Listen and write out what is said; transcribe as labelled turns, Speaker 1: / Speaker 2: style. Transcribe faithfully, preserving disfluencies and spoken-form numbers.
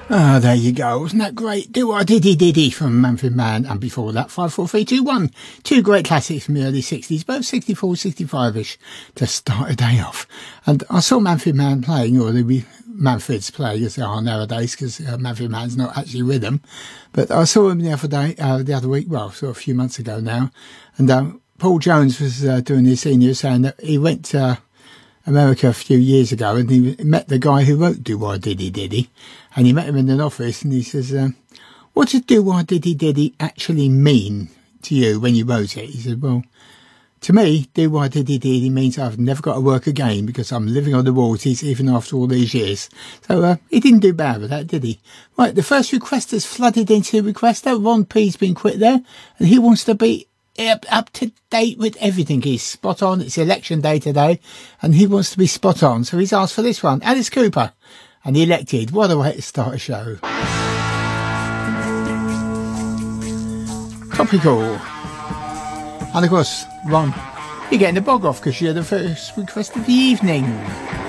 Speaker 1: Ah, there you go. Wasn't that great? Do I Diddy Diddy from Manfred Mann, and before that, five four three two one. Two great classics from the early sixties, both sixty-four, sixty-five-ish, to start a day off. And I saw Manfred Mann playing, or the Manfred's playing, as they are nowadays, because uh, Manfred Mann's not actually with them. But I saw him the other day, uh, the other week, well, sort of a few months ago now, and uh, Paul Jones was uh, doing his senior, saying that he went to uh, America a few years ago, and he met the guy who wrote Do Why Diddy Diddy, and he met him in an office, and he says, uh, what does Do Why Diddy Diddy actually mean to you when you wrote it? He said, well, to me, Do Why Diddy Diddy means I've never got to work again because I'm living on the royalties even after all these years. So uh, he didn't do bad with that, did he? Right, the first request has flooded into requester. Ron P's been quit there, and he wants to be Up, up to date with everything. He's spot on. It's election day today, and he wants to be spot on. So he's asked for this one. Alice Cooper and the Elected. What a way to start a show. Topical. And of course, Ron, you're getting the bog off because you're the first request of the evening.